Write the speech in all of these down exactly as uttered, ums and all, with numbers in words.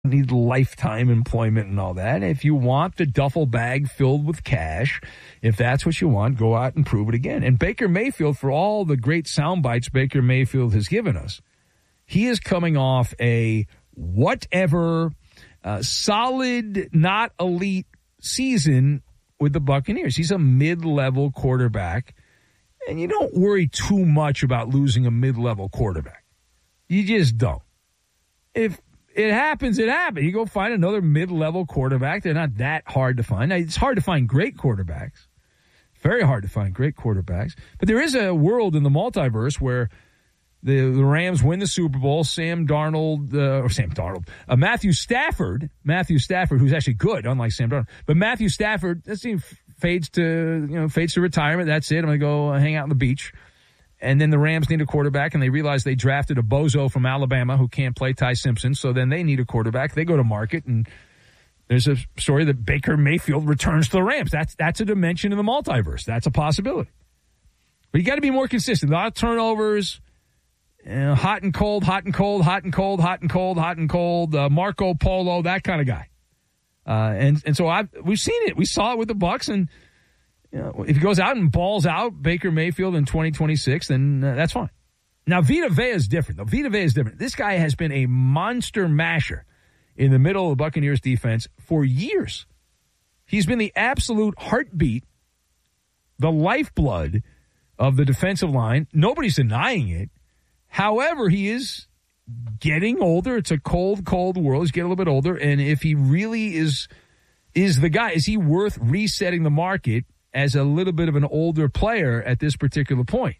need lifetime employment and all that. If you want the duffel bag filled with cash, if that's what you want, go out and prove it again. And Baker Mayfield, for all the great sound bites Baker Mayfield has given us, he is coming off a whatever, uh, solid, not elite season with the Buccaneers. He's a mid-level quarterback, and you don't worry too much about losing a mid-level quarterback. You just don't. If it happens, it happens. You go find another mid-level quarterback. They're not that hard to find. Now, it's hard to find great quarterbacks. Very hard to find great quarterbacks. But there is a world in the multiverse where the, the Rams win the Super Bowl. Sam Darnold, uh, or Sam Darnold, uh, Matthew Stafford, Matthew Stafford, who's actually good, unlike Sam Darnold. But Matthew Stafford, that seems fades to, you know, fades to retirement. That's it. I'm going to go hang out on the beach. And then the Rams need a quarterback, and they realize they drafted a bozo from Alabama who can't play, Ty Simpson. So then they need a quarterback. They go to market, and there's a story that Baker Mayfield returns to the Rams. That's that's a dimension in the multiverse. That's a possibility. But you got to be more consistent. A lot of turnovers, you know, hot and cold, hot and cold, hot and cold, hot and cold, hot and cold. Uh, Marco Polo, that kind of guy. Uh, and and so I've we've seen it. We saw it with the Bucs, and you know, if he goes out and balls out Baker Mayfield in twenty twenty-six, then uh, that's fine. Now, Vita Vea is different, though. Vita Vea is different. This guy has been a monster masher in the middle of the Buccaneers defense for years. He's been the absolute heartbeat, the lifeblood of the defensive line. Nobody's denying it. However, he is getting older. It's a cold, cold world. He's getting a little bit older. And if he really is, is the guy, is he worth resetting the market as a little bit of an older player at this particular point?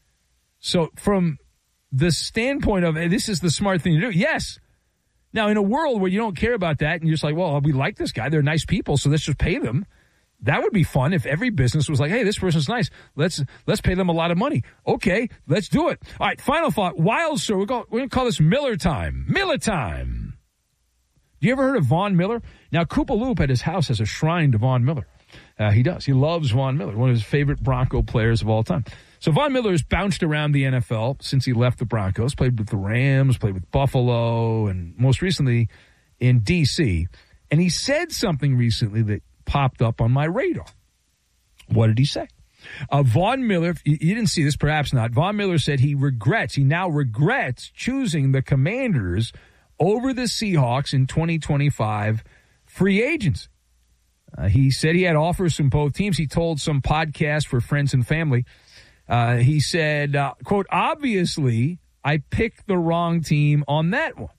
So from the standpoint of, hey, this is the smart thing to do, yes. Now, in a world where you don't care about that and you're just like, well, we like this guy, they're nice people, so let's just pay them. That would be fun if every business was like, hey, this person's nice. Let's let's pay them a lot of money. Okay, let's do it. All right, final thought. Wild story. We're going to call this Miller time. Miller time. You ever heard of Von Miller? Now, Koopa Loop at his house has a shrine to Von Miller. Uh, he does. He loves Von Miller, one of his favorite Bronco players of all time. So Von Miller has bounced around the N F L since he left the Broncos, played with the Rams, played with Buffalo, and most recently in D C. And he said something recently that popped up on my radar. What did he say? Uh, Von Miller, you didn't see this, perhaps not. Von Miller said he regrets, he now regrets choosing the Commanders over the Seahawks in twenty twenty-five free agency. Uh, he said he had offers from both teams. He told some podcast for friends and family. Uh, he said, uh, quote, obviously, I picked the wrong team on that one.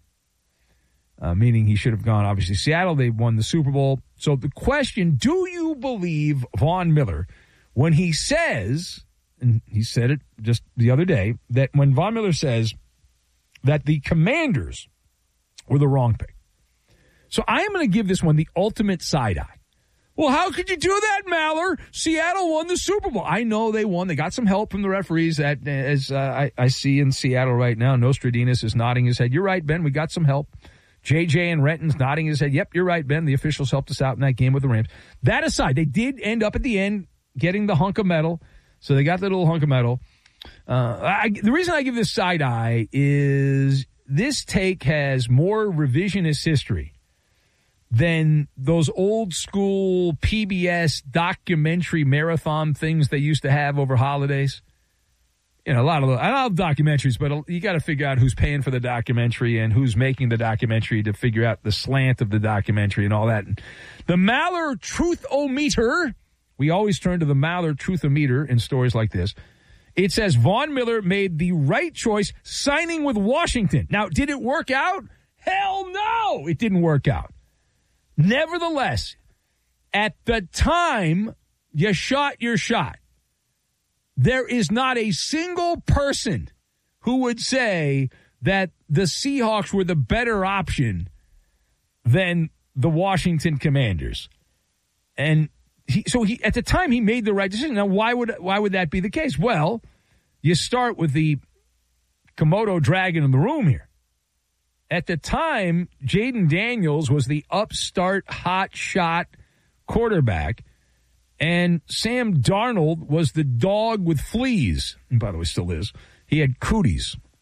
Uh, meaning he should have gone, obviously, Seattle. They won the Super Bowl. So the question, do you believe Von Miller when he says, and he said it just the other day, that when Von Miller says that the Commanders were the wrong pick? So I am going to give this one the ultimate side eye. Well, how could you do that, Maller? Seattle won the Super Bowl. I know they won. They got some help from the referees, that, as uh, I, I see in Seattle right now. Nostradamus is nodding his head. You're right, Ben. We got some help. J J and Renton's nodding his head. Yep, you're right, Ben. The officials helped us out in that game with the Rams. That aside, they did end up at the end getting the hunk of metal. So they got the little hunk of metal. Uh, I, the reason I give this side eye is this take has more revisionist history than those old school P B S documentary marathon things they used to have over holidays. You know, a lot of I love documentaries, but you got to figure out who's paying for the documentary and who's making the documentary to figure out the slant of the documentary and all that. And the Maller Truth-O-Meter, we always turn to the Maller Truth-O-Meter in stories like this. It says Von Miller made the right choice signing with Washington. Now, did it work out? Hell no, it didn't work out. Nevertheless, at the time you shot your shot, there is not a single person who would say that the Seahawks were the better option than the Washington Commanders. And he, so he, at the time he made the right decision. Now, why would why would that be the case? Well, you start with the Komodo dragon in the room here. At the time, Jaden Daniels was the upstart, hot shot quarterback, and Sam Darnold was the dog with fleas. And by the way, still is. He had cooties.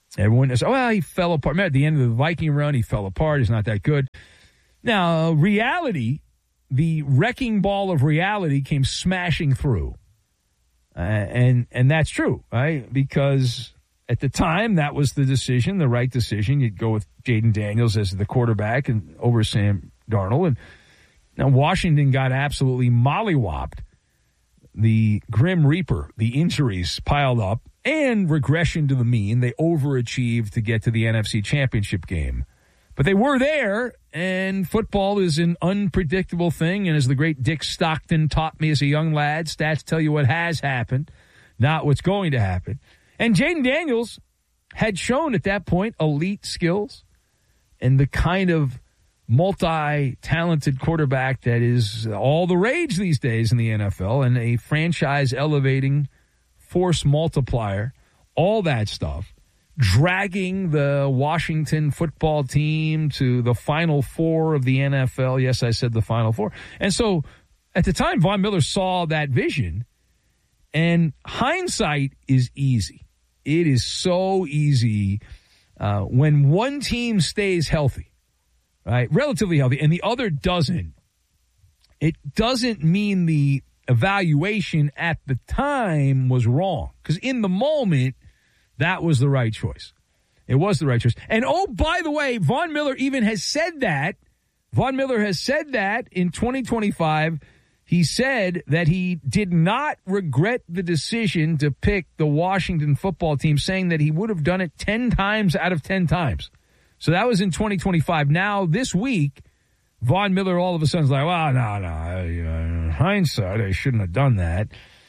Everyone says, oh, well, he fell apart. Remember, at the end of the Viking run, he fell apart. He's not that good. Now, reality, the wrecking ball of reality came smashing through. Uh, and and that's true, right? Because at the time, that was the decision, the right decision. You'd go with Jaden Daniels as the quarterback and over Sam Darnold. And now Washington got absolutely mollywopped. The Grim Reaper, the injuries piled up, and regression to the mean. They overachieved to get to the N F C Championship game. But they were there, and football is an unpredictable thing. And as the great Dick Stockton taught me as a young lad, stats tell you what has happened, not what's going to happen. And Jaden Daniels had shown at that point elite skills and the kind of multi-talented quarterback that is all the rage these days in the N F L, and a franchise-elevating force multiplier, all that stuff, dragging the Washington football team to the Final Four of the N F L. Yes, I said the Final Four. And so at the time, Von Miller saw that vision, and hindsight is easy. It is so easy uh, when one team stays healthy. Right, relatively healthy, and the other doesn't. It doesn't mean the evaluation at the time was wrong, because in the moment, that was the right choice. It was the right choice. And oh, by the way, Von Miller even has said that. Von Miller has said that in twenty twenty-five. He said that he did not regret the decision to pick the Washington football team, saying that he would have done it ten times out of ten times. So that was in twenty twenty-five. Now, this week, Von Miller all of a sudden is like, well, no, no, in hindsight, I shouldn't have done that.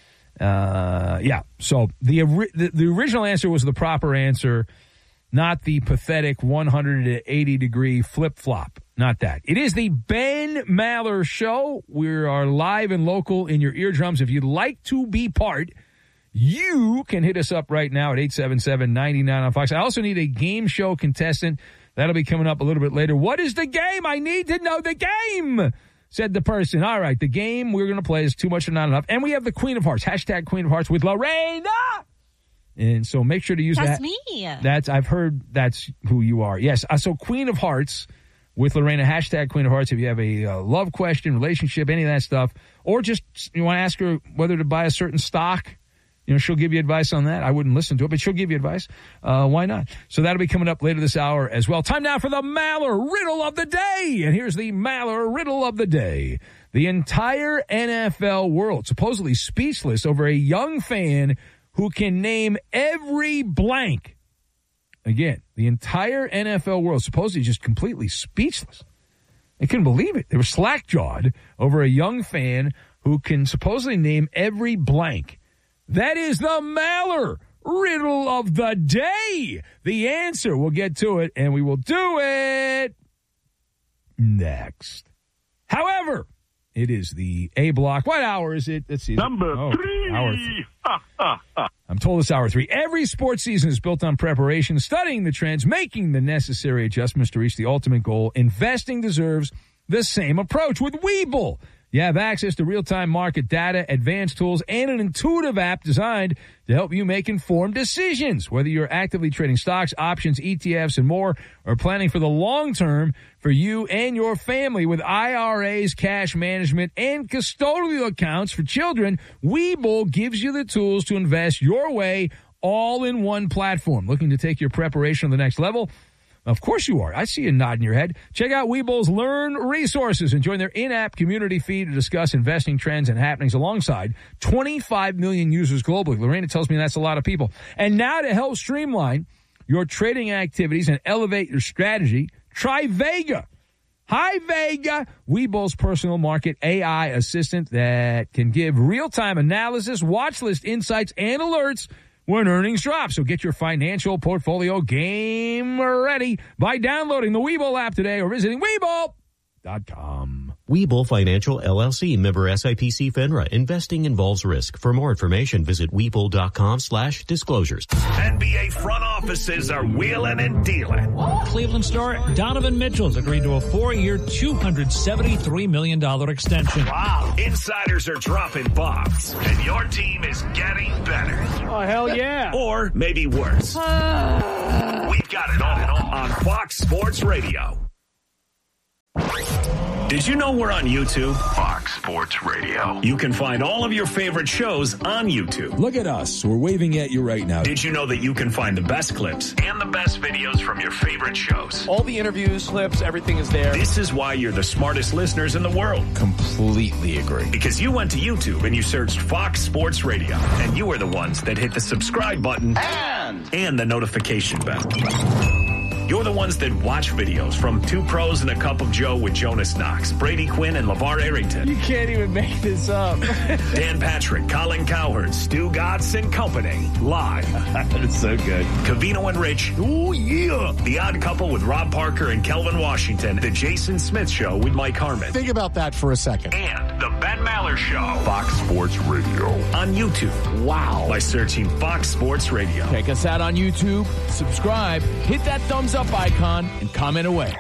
Uh, yeah, so the, the the original answer was the proper answer, not the pathetic one hundred eighty degree flip-flop. Not that. It is the Ben Maller Show. We are live and local in your eardrums. If you'd like to be part, you can hit us up right now at eight seven seven, nine nine on Fox. I also need a game show contestant. That'll be coming up a little bit later. What is the game? I need to know the game, said the person. All right, the game we're going to play is Too Much or Not Enough. And we have the Queen of Hearts, hashtag Queen of Hearts with Lorena. And so make sure to use that's that. That's me. That's, I've heard that's who you are. Yes, uh, so Queen of Hearts with Lorena, hashtag Queen of Hearts. If you have a uh, love question, relationship, any of that stuff, or just you want to ask her whether to buy a certain stock, you know, she'll give you advice on that. I wouldn't listen to it, but she'll give you advice. Uh, why not? So that'll be coming up later this hour as well. Time now for the Maller Riddle of the Day. And here's the Maller Riddle of the Day. The entire N F L world supposedly speechless over a young fan who can name every blank. Again, the entire N F L world supposedly just completely speechless. They couldn't believe it. They were slack-jawed over a young fan who can supposedly name every blank. That is the Maller Riddle of the Day. The answer, we'll get to it, and we will do it next. However, it is the A block. What hour is it? Let's see. Number oh, three. Hour three. I'm told it's hour three. Every sports season is built on preparation, studying the trends, making the necessary adjustments to reach the ultimate goal. Investing deserves the same approach with Webull. You have access to real-time market data, advanced tools, and an intuitive app designed to help you make informed decisions. Whether you're actively trading stocks, options, E T Fs, and more, or planning for the long term for you and your family with I R As, cash management, and custodial accounts for children, Webull gives you the tools to invest your way all in one platform. Looking to take your preparation to the next level? Of course you are. I see you nodding your head. Check out Webull's Learn resources and join their in-app community feed to discuss investing trends and happenings alongside twenty-five million users globally. Lorena tells me that's a lot of people. And now to help streamline your trading activities and elevate your strategy, try Vega. Hi, Vega, Webull's personal market A I assistant that can give real-time analysis, watch list insights, and alerts when earnings drop. So get your financial portfolio game ready by downloading the Webull app today or visiting Webull dot com. Webull Financial, L L C, member S I P C FINRA. Investing involves risk. For more information, visit Webull.com slash disclosures. N B A front offices are wheeling and dealing. Cleveland star Donovan Mitchell's agreed to a four-year, two hundred seventy-three million dollars extension. Wow. Insiders are dropping bombs, and your team is getting better. Oh, hell yeah. Or maybe worse. We've got it all on Fox Sports Radio. Did you know we're on YouTube? Fox Sports Radio. You can find all of your favorite shows on YouTube. Look at us. We're waving at you right now. Did you know that you can find the best clips and the best videos from your favorite shows? All the interviews, clips, everything is there. This is why you're the smartest listeners in the world. Completely agree. Because you went to YouTube and you searched Fox Sports Radio, and you are the ones that hit the subscribe button and, and the notification bell. You're the ones that watch videos from Two Pros and a Cup of Joe with Jonas Knox, Brady Quinn, and LeVar Arrington. You can't even make this up. Dan Patrick, Colin Cowherd, Stu Gatz and Company, live. That's so good. Covino and Rich. Oh, yeah. The Odd Couple with Rob Parker and Kelvin Washington. The Jason Smith Show with Mike Harmon. Think about that for a second. And the Ben Maller Show. Fox Sports Radio. On YouTube. Wow. By searching Fox Sports Radio. Check us out on YouTube. Subscribe. Hit that thumbs up icon and comment away.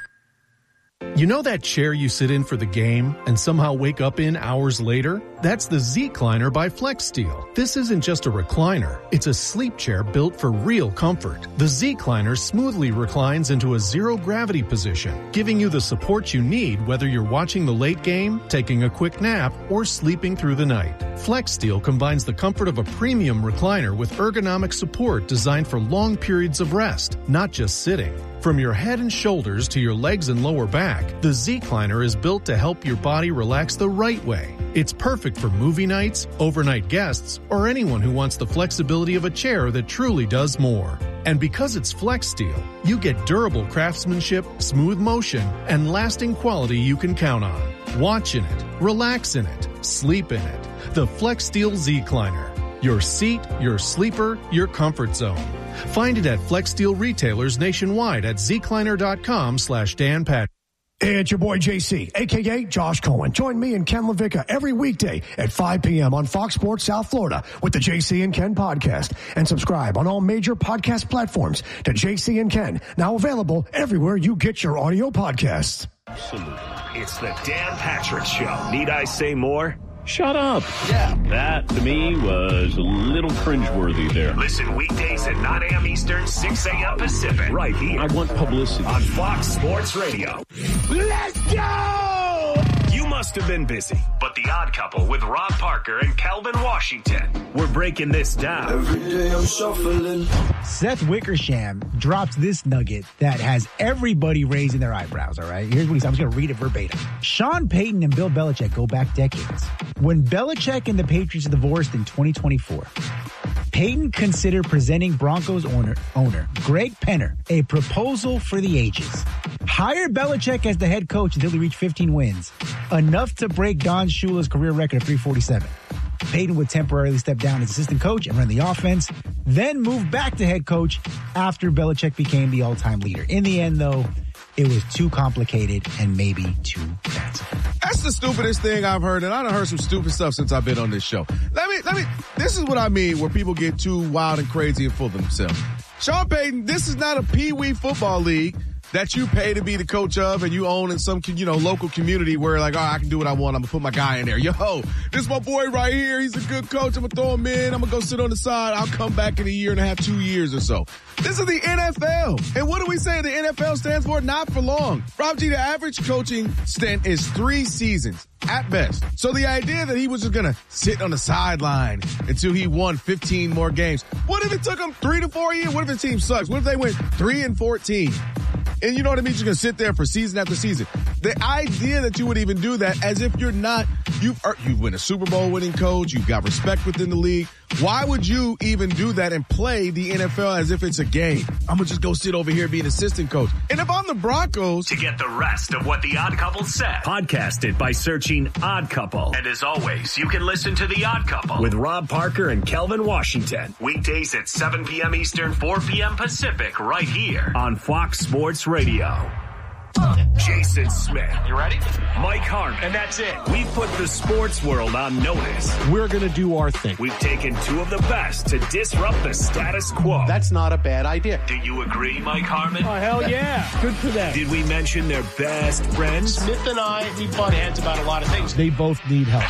You know that chair you sit in for the game and somehow wake up in hours later? That's the Z-Cliner by FlexSteel. This isn't just a recliner. It's a sleep chair built for real comfort. The Z-Cliner smoothly reclines into a zero-gravity position, giving you the support you need whether you're watching the late game, taking a quick nap, or sleeping through the night. FlexSteel combines the comfort of a premium recliner with ergonomic support designed for long periods of rest, not just sitting. From your head and shoulders to your legs and lower back, the Z-Cliner is built to help your body relax the right way. It's perfect for movie nights, overnight guests, or anyone who wants the flexibility of a chair that truly does more. And because it's FlexSteel, you get durable craftsmanship, smooth motion, and lasting quality you can count on. Watch in it, relax in it, sleep in it. The FlexSteel Z-Cliner. Your seat, your sleeper, your comfort zone. Find it at FlexSteel retailers nationwide at zcliner.com slash Dan Pat. Hey, it's your boy J C, a k a. Josh Cohen. Join me and Ken LaVicka every weekday at five p.m. on Fox Sports South Florida with the J C and Ken podcast. And subscribe on all major podcast platforms to J C and Ken, now available everywhere you get your audio podcasts. It's the Dan Patrick Show. Need I say more? Shut up. Yeah. That, to me, was a little cringeworthy there. Listen weekdays at nine a.m. Eastern, six a.m. Pacific. Right here. I want publicity. On Fox Sports Radio. Let's go! You must have been busy. But The Odd Couple with Rob Parker and Kelvin Washington. We're breaking this down. Every day I'm shuffling. Seth Wickersham drops this nugget that has everybody raising their eyebrows, all right? Here's what he said. I'm just going to read it verbatim. Sean Payton and Bill Belichick go back decades. When Belichick and the Patriots divorced in twenty twenty-four, Payton considered presenting Broncos owner, owner Greg Penner a proposal for the ages. Hire Belichick as the head coach until he reached fifteen wins, enough to break Don Shula's career record of three forty-seven. Payton would temporarily step down as assistant coach and run the offense, then move back to head coach after Belichick became the all-time leader. In the end, though, it was too complicated and maybe too fanciful. That's the stupidest thing I've heard, and I done heard some stupid stuff since I've been on this show. Let me, let me, this is what I mean where people get too wild and crazy and full of themselves. Sean Payton, this is not a pee-wee football league that you pay to be the coach of and you own in some, you know, local community where like, oh, I can do what I want. I'm going to put my guy in there. Yo, this is my boy right here. He's a good coach. I'm going to throw him in. I'm going to go sit on the side. I'll come back in a year and a half, two years or so. This is the N F L. And what do we say the N F L stands for? Not for long. Rob G, the average coaching stint is three seasons at best. So the idea that he was just going to sit on the sideline until he won fifteen more games. What if it took him three to four years? What if the team sucks? What if they went three and fourteen? And you know what I mean? You're going to sit there for season after season. The idea that you would even do that as if you're not, you've, you've been a Super Bowl winning coach, you've got respect within the league. Why would you even do that and play the N F L as if it's a game? I'm going to just go sit over here and be an assistant coach. And if I'm the Broncos... To get the rest of what The Odd Couple said, podcast it by searching Odd Couple. And as always, you can listen to The Odd Couple with Rob Parker and Kelvin Washington. Weekdays at seven p.m. Eastern, four p.m. Pacific, right here on Fox Sports Radio. Jason Smith. You ready? Mike Harmon. And that's it. We've put the sports world on notice. We're going to do our thing. We've taken two of the best to disrupt the status quo. That's not a bad idea. Do you agree, Mike Harmon? Oh, hell yeah. Good for them. Did we mention their best friends? Smith and I, we butt heads about a lot of things. They both need help.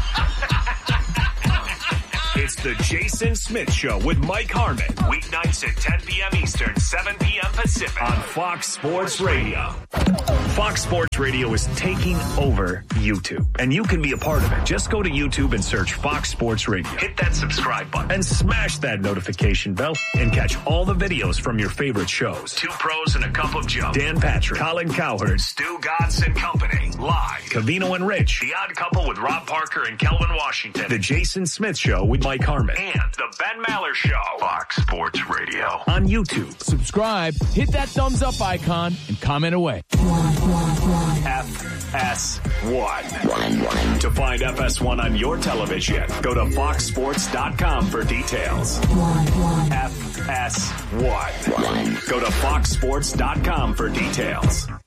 It's the Jason Smith Show with Mike Harmon. Weeknights at ten p.m. Eastern, seven p.m. Pacific on Fox Sports Radio. Fox Sports Radio is taking over YouTube, and you can be a part of it. Just go to YouTube and search Fox Sports Radio. Hit that subscribe button and smash that notification bell and catch all the videos from your favorite shows. Two Pros and a Cup of Joe. Dan Patrick, Colin Cowherd, Stu Gatz and Company. Live. Covino and Rich. The Odd Couple with Rob Parker and Kelvin Washington. The Jason Smith Show with Mike Harmon. And the Ben Maller Show. Fox Sports Radio. On YouTube. Subscribe, hit that thumbs up icon, and comment away. F S one. To find F S one on your television, go to fox sports dot com for details. F S one. Go to fox sports dot com for details.